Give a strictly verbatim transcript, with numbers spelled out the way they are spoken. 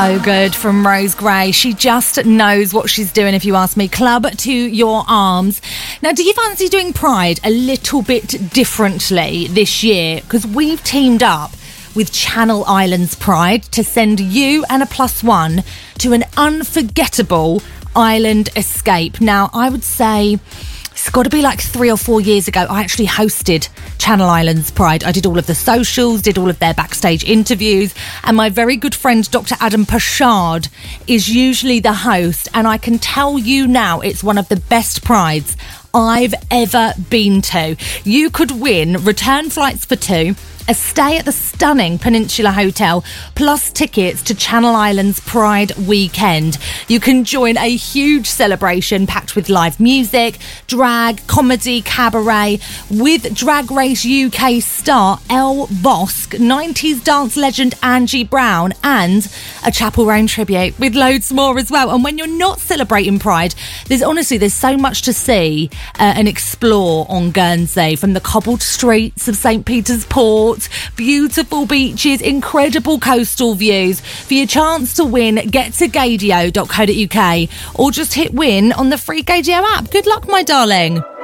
So good from Rose Gray. She just knows what she's doing, if you ask me. Club to your arms. Now, do you fancy doing Pride a little bit differently this year? Because we've teamed up with Channel Islands Pride to send you and a plus one to an unforgettable island escape. Now, I would say it's got to be like three or four years ago. I actually hosted Channel Islands Pride. I did all of the socials, did all of their backstage interviews, and my very good friend Doctor Adam Pashard is usually the host, and I can tell you now it's one of the best prides I've ever been to. You could win return flights for two, a stay at the stunning Peninsula Hotel, plus tickets to Channel Islands Pride weekend. You can join a huge celebration packed with live music, drag, comedy, cabaret, with Drag Race U K star Elle Bosque, nineties dance legend Angie Brown, and a Chapel Roan tribute, with loads more as well. And when you're not celebrating Pride, there's honestly, there's so much to see uh, and explore on Guernsey, from the cobbled streets of St Peter's Port, beautiful beaches, incredible coastal views. For your chance to win, get to gaydio dot co dot uk or just hit win on the free Gaydio app. Good luck, my darling.